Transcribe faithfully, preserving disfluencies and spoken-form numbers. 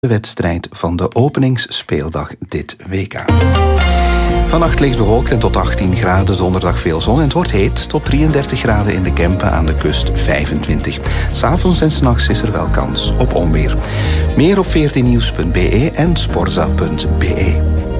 de wedstrijd van de openingsspeeldag dit W K. Vannacht licht bewolkt en tot achttien graden, donderdag veel zon en het wordt heet, tot drieëndertig graden in de Kempen, aan de kust vijfentwintig. 'S Avonds en 's nachts is er wel kans op onweer. Meer op veertien nieuws punt b e en sporza punt b e.